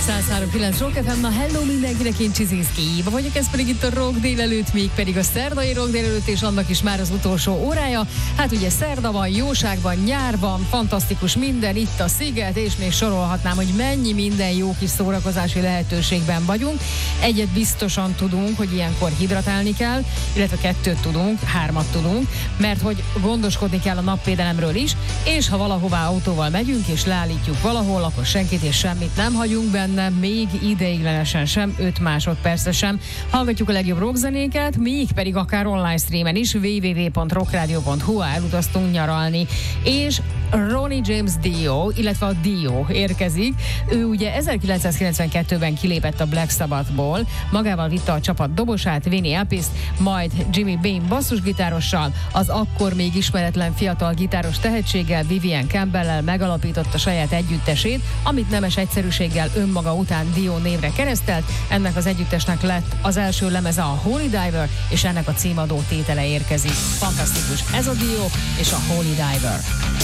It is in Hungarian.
103.9 Rock FM, na hello mindenkinek, én Csizinszki Éva vagyok, ez pedig itt a Rock délelőtt, még pedig a szerdai Rock délelőtt, és annak is már az utolsó órája. Hát ugye szerda van, jóság van, nyár van, fantasztikus minden, itt a Sziget, és még sorolhatnám, hogy mennyi minden jó kis szórakozási lehetőségben vagyunk. Egyet biztosan tudunk, hogy ilyenkor hidratálni kell, illetve kettőt tudunk, hármat tudunk, mert hogy gondoskodni kell a napvédelemről is, és ha valahová autóval megyünk, és leállítjuk valahol, akkor senkit és semmit nem hagyunk benne, még ideiglenesen sem, 5 másodpercre sem. Hallgatjuk a legjobb rockzenéket, még pedig akár online streamen is, www.rockradio.hu, elutaztunk nyaralni, és Ronnie James Dio, illetve a Dio érkezik. Ő ugye 1992-ben kilépett a Black Sabbathból, magával vitte a csapat dobosát, Vinnie Appice, majd Jimmy Bain basszusgitárossal, az akkor még ismeretlen fiatal gitáros tehetséggel, Vivian Campbell-lel megalapította saját együttesét, amit nemes egyszerűséggel önmaga után Dio névre keresztelt. Ennek az együttesnek lett az első lemeze, a Holy Diver, és ennek a címadó tétele érkezik. Fantasztikus, ez a Dio és a Holy Diver.